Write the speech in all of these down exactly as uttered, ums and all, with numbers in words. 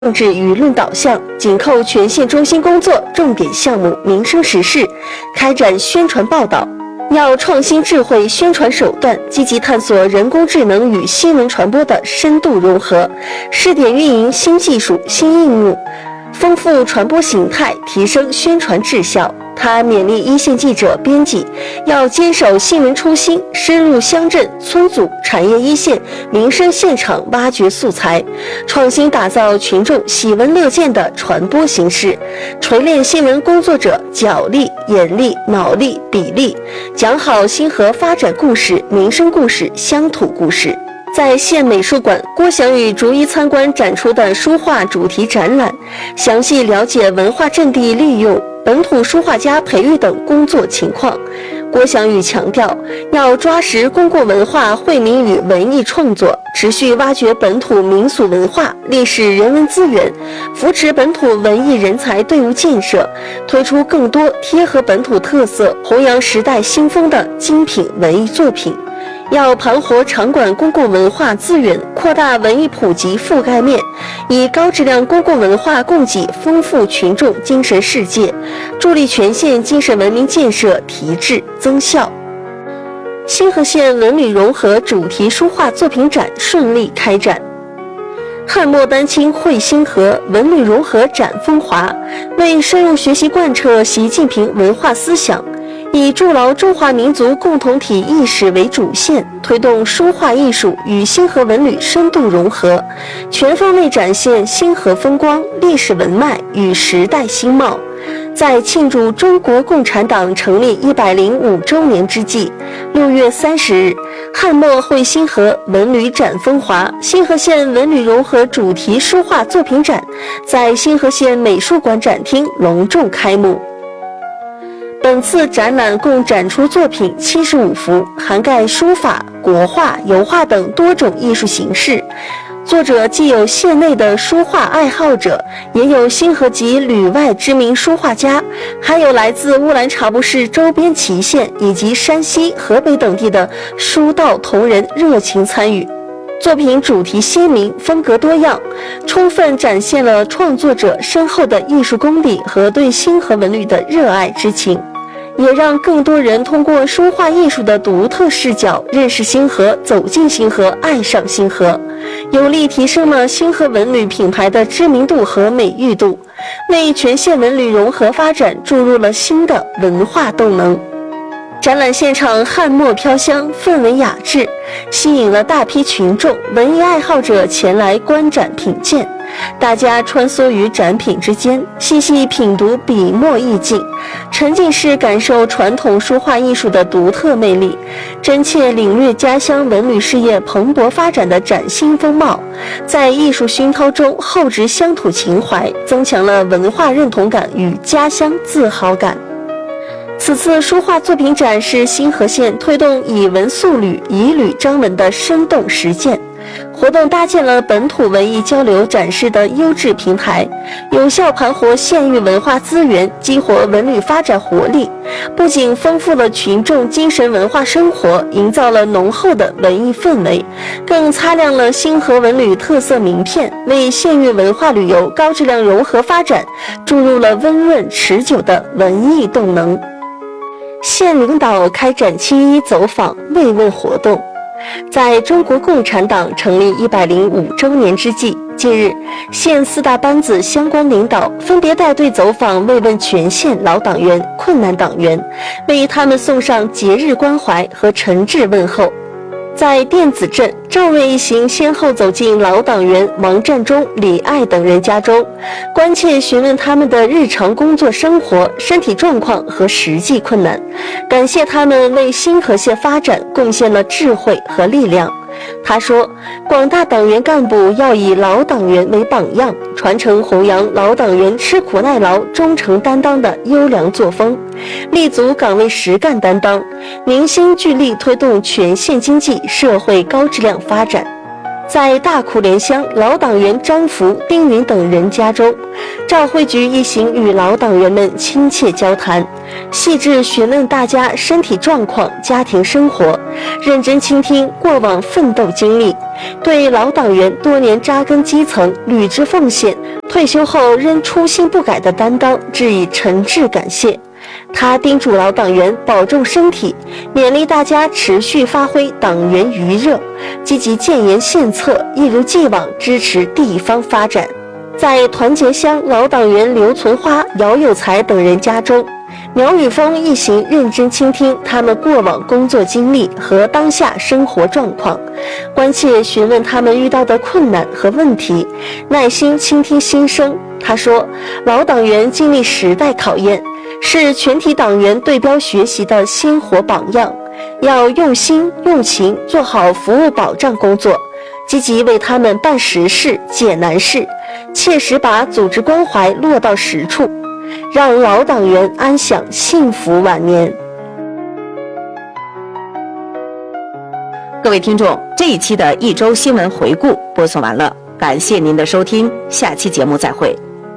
政治舆论导向，紧扣全县中心工作重点项目民生时事，开展宣传报道。要创新智慧宣传手段，积极探索人工智能与新闻传播的深度融合，试点运营新技术、新应用，丰富传播形态，提升宣传质效。他勉励一线记者、编辑要坚守新闻初心，深入乡镇、村组、产业一线、民生现场，挖掘素材，创新打造群众喜闻乐见的传播形式，锤炼新闻工作者脚力、眼力、脑力、笔力，讲好新河发展故事、民生故事、乡土故事。在县美术馆，郭翔宇逐一参观展出的书画主题展览，详细了解文化阵地利用、本土书画家培育等工作情况。郭翔宇强调，要抓实公共文化惠民与文艺创作，持续挖掘本土民俗文化、历史人文资源，扶持本土文艺人才队伍建设，推出更多贴合本土特色、弘扬时代新风的精品文艺作品。要盘活场馆公共文化资源，扩大文艺普及覆盖面，以高质量公共文化供给丰富群众精神世界，助力全县精神文明建设提质增效。新河县文旅融合主题书画作品展顺利开展。汉末丹青绘新河，文旅融合展风华，为深入学习贯彻习近平文化思想，以筑牢中华民族共同体意识为主线，推动书画艺术与新河文旅深度融合，全方位展现新河风光、历史文脉与时代新貌。在庆祝中国共产党成立一百零五周年之际，六月三十日，汉末绘新河，文旅展风华，新河县文旅融合主题书画作品展在新河县美术馆展厅隆重开幕。本次展览共展出作品七十五幅，涵盖书法、国画、油画等多种艺术形式。作者既有县内的书画爱好者，也有新河及旅外知名书画家，还有来自乌兰察布市周边祁县以及山西、河北等地的书道同仁热情参与。作品主题鲜明，风格多样，充分展现了创作者深厚的艺术功底和对新河文旅的热爱之情，也让更多人通过书画艺术的独特视角认识新河、走进新河、爱上新河，有力提升了新河文旅品牌的知名度和美誉度，为全县文旅融合发展注入了新的文化动能。展览现场汉墨飘香，氛围雅致，吸引了大批群众、文艺爱好者前来观展品鉴。大家穿梭于展品之间，细细品读笔墨意境，沉浸式感受传统书画艺术的独特魅力，真切领略家乡文旅事业蓬勃发展的崭新风貌，在艺术熏陶中厚植乡土情怀，增强了文化认同感与家乡自豪感。此次书画作品展是新河县推动以文塑旅、以旅彰文的生动实践活动，搭建了本土文艺交流展示的优质平台，有效盘活县域文化资源，激活文旅发展活力，不仅丰富了群众精神文化生活，营造了浓厚的文艺氛围，更擦亮了新河文旅特色名片，为县域文化旅游高质量融合发展注入了温润持久的文艺动能。县领导开展七一走访慰问活动。在中国共产党成立一百零五周年之际，近日，县四大班子相关领导分别带队走访慰问全县老党员、困难党员，为他们送上节日关怀和诚挚问候。在电子镇，赵瑞一行先后走进老党员王占中、李爱等人家中，关切询问他们的日常工作生活、身体状况和实际困难，感谢他们为新河县发展贡献了智慧和力量。他说，广大党员干部要以老党员为榜样，传承弘扬老党员吃苦耐劳、忠诚担当的优良作风，立足岗位实干担当，凝心聚力推动全县经济社会高质量发展。 在大苦连乡老党员张福、丁云等人家中，赵慧菊一行与老党员们亲切交谈，细致询问大家身体状况、家庭生活，认真倾听过往奋斗经历，对老党员多年扎根基层、履职奉献、退休后仍初心不改的担当致以诚挚感谢。他叮嘱老党员保重身体，勉励大家持续发挥党员余热，积极建言献策，一如既往支持地方发展。在团结乡老党员刘存花、姚有才等人家中，苗宇峰一行认真倾听他们过往工作经历和当下生活状况，关切询问他们遇到的困难和问题，耐心倾听心声。他说，老党员经历时代考验，是全体党员对标学习的鲜活榜样，要用心用情做好服务保障工作，积极为他们办实事解难事，切实把组织关怀落到实处，让老党员安享幸福晚年。 各位听众，这一期的一周新闻回顾播送完了，感谢您的收听，下期节目再会。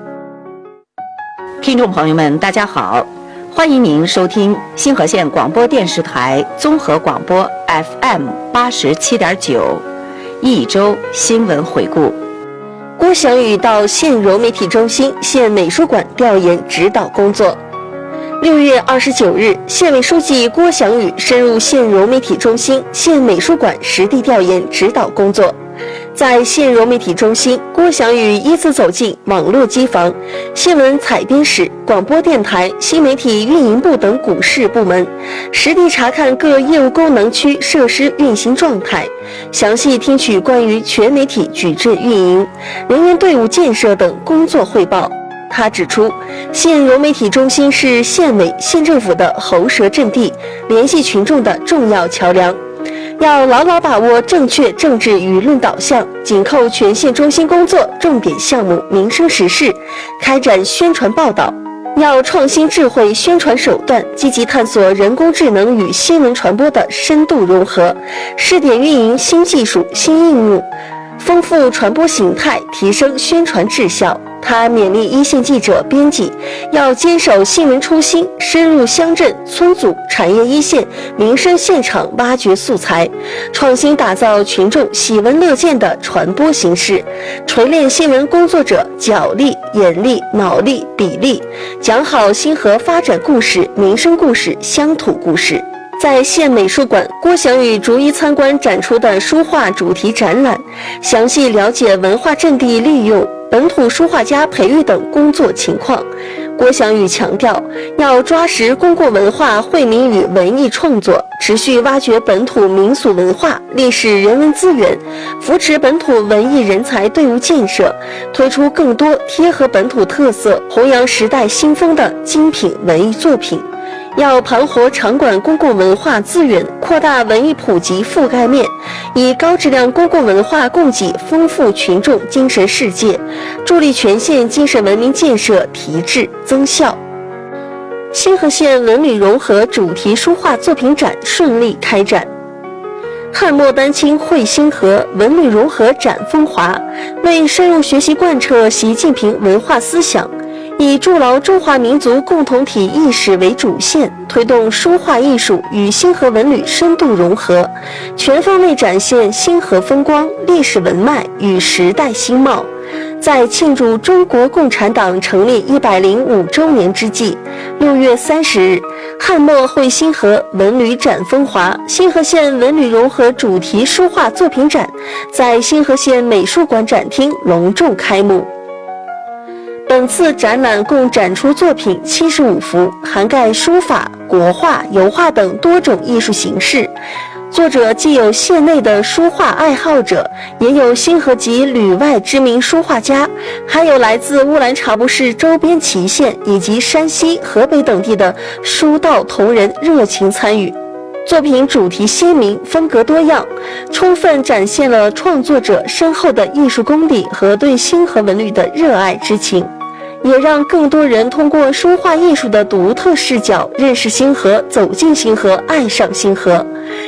听众朋友们，大家好，欢迎您收听新河县广播电视台综合广播 F M 八十七点九，一周新闻回顾。 郭祥宇到县柔媒体中心、县美术馆调研指导工作。六月二十九日，县委书记郭祥宇深入县柔媒体中心、县美术馆实地调研指导工作。在县柔媒体中心，郭祥宇依次走进网络机房、新闻采编室、广播电台、新媒体运营部等股市部门，实地查看各业务功能区设施运行状态，详细听取关于全媒体矩阵运营、人员队伍建设等工作汇报。他指出，县柔媒体中心是县委、县政府的喉舌阵地，联系群众的重要桥梁，要牢牢把握正确政治舆论导向，紧扣全县中心工作重点项目民生时事，开展宣传报道。要创新智慧宣传手段，积极探索人工智能与新闻传播的深度融合，试点运营新技术、新应用，丰富传播形态，提升宣传质效。他勉励一线记者、编辑要坚守新闻初心，深入乡镇、村组、产业一线、民生现场，挖掘素材，创新打造群众喜闻乐见的传播形式，锤炼新闻工作者脚力、眼力、脑力、笔力，讲好新河发展故事、民生故事、乡土故事。在县美术馆，郭祥宇逐一参观展出的书画主题展览，详细了解文化阵地利用、本土书画家培育等工作情况。郭祥宇强调，要抓实公共文化惠民与文艺创作，持续挖掘本土民俗文化、历史人文资源，扶持本土文艺人才队伍建设，推出更多贴合本土特色、弘扬时代新风的精品文艺作品。要盘活场馆公共文化资源，扩大文艺普及覆盖面，以高质量公共文化供给丰富群众精神世界，助力全县精神文明建设提质增效。新河县文旅融合主题书画作品展顺利开展。汉末丹青绘新河，文旅融合展风华，为深入学习贯彻习近平文化思想，以筑牢中华民族共同体意识为主线，推动书画艺术与新河文旅深度融合，全方位展现新河风光、历史文脉与时代新貌。在庆祝中国共产党成立一百零五周年之际，六月三十日，汉末绘新河文旅展风华新河县文旅融合主题书画作品展在新河县美术馆展厅隆重开幕。本次展览共展出作品七十五幅，涵盖书法、国画、油画等多种艺术形式。作者既有县内的书画爱好者，也有新河及旅外知名书画家，还有来自乌兰察布市周边祁县以及山西、河北等地的书道同仁热情参与。作品主题鲜明，风格多样，充分展现了创作者深厚的艺术功底和对新河文旅的热爱之情，也让更多人通过书画艺术的独特视角认识新河、走进新河、爱上新河，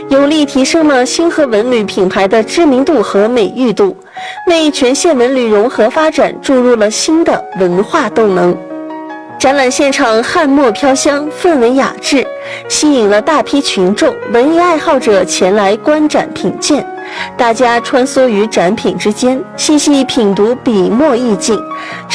有力提升了星河文旅品牌的知名度和美誉度，为全县文旅融合发展注入了新的文化动能。展览现场汉墨飘香，氛围雅致，吸引了大批群众、文艺爱好者前来观展品鉴。大家穿梭于展品之间，细细品读笔墨意境，